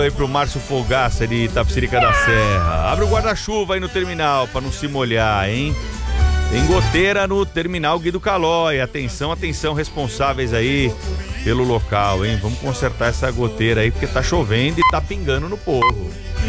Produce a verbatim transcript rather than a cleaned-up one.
Aí pro Márcio Fogaça de Itapecerica da Serra. Abre o guarda-chuva aí no terminal pra não se molhar, hein? Tem goteira no terminal Guido Calói. Atenção, atenção, responsáveis aí pelo local, hein? Vamos consertar essa goteira aí porque tá chovendo e tá pingando no povo.